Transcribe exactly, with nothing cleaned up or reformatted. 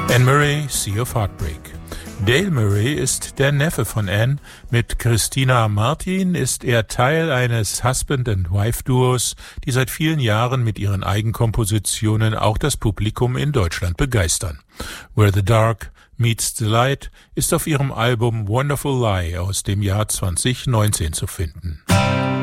Anne Murray, Sea of Heartbreak. Dale Murray ist der Neffe von Anne. Mit Christina Martin ist er Teil eines Husband-and-Wife-Duos, die seit vielen Jahren mit ihren Eigenkompositionen auch das Publikum in Deutschland begeistern. Where the Dark Meets the Light ist auf ihrem Album Wonderful Lie aus dem Jahr zwanzig neunzehn zu finden.